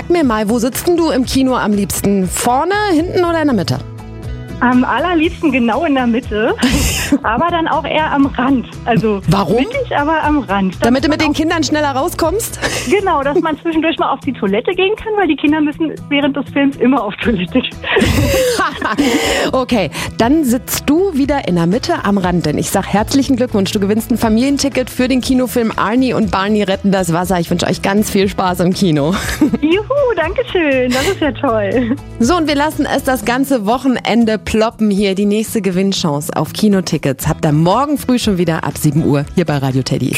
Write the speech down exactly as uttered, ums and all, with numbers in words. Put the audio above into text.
sag mir mal, wo sitzt denn du im Kino am liebsten? Vorne, hinten oder in der Mitte? Am allerliebsten genau in der Mitte, aber dann auch eher am Rand. Also Warum? mittig, aber am Rand. Damit du mit den Kindern schneller rauskommst? Genau, dass man zwischendurch mal auf die Toilette gehen kann, weil die Kinder müssen während des Films immer auf Toilette. Okay, dann sitzt du wieder in der Mitte am Rand, denn ich sag herzlichen Glückwunsch. Du gewinnst ein Familienticket für den Kinofilm Arnie und Barney retten das Wasser. Ich wünsche euch ganz viel Spaß im Kino. Juhu, danke schön, das ist ja toll. So, und wir lassen es das ganze Wochenende ploppen hier. Die nächste Gewinnchance auf Kinotickets habt ihr morgen früh schon wieder ab sieben Uhr hier bei Radio Teddy.